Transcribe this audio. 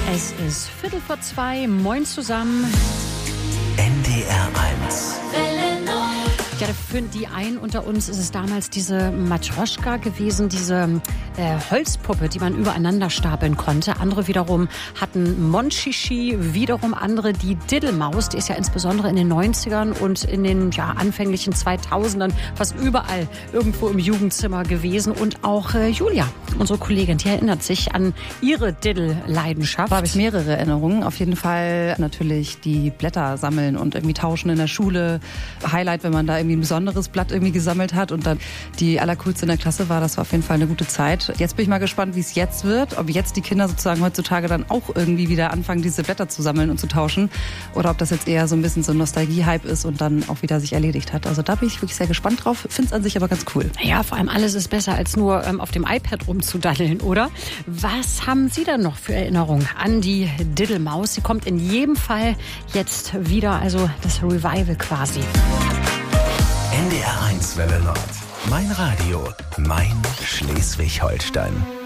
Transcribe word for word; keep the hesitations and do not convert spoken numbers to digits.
Es ist Viertel vor zwei. Moin zusammen. N D R eins. Ja, für die einen unter uns ist es damals diese Matrjoschka gewesen, diese äh, Holzpuppe, die man übereinander stapeln konnte. Andere wiederum hatten Monchichi, wiederum andere die Diddlemaus. Die ist ja insbesondere in den neunzigern und in den ja, anfänglichen zweitausendern fast überall irgendwo im Jugendzimmer gewesen. Und auch äh, Julia, unsere Kollegin, die erinnert sich an ihre Diddle-Leidenschaft. Da habe ich mehrere Erinnerungen. Auf jeden Fall natürlich die Blätter sammeln und irgendwie tauschen in der Schule. Highlight, wenn man da irgendwie ein besonderes Blatt irgendwie gesammelt hat und dann die allercoolste in der Klasse war. Das war auf jeden Fall eine gute Zeit. Jetzt bin ich mal gespannt, wie es jetzt wird. Ob jetzt die Kinder sozusagen heutzutage dann auch irgendwie wieder anfangen, diese Blätter zu sammeln und zu tauschen. Oder ob das jetzt eher so ein bisschen so ein Nostalgie-Hype ist und dann auch wieder sich erledigt hat. Also da bin ich wirklich sehr gespannt drauf. Finde es an sich aber ganz cool. Ja, vor allem alles ist besser, als nur ähm, auf dem iPad rumzudaddeln, oder? Was haben Sie denn noch für Erinnerungen an die Diddlemaus? Sie kommt in jedem Fall jetzt wieder, also das Revival quasi. N D R eins Welle Nord. Mein Radio, mein Schleswig-Holstein.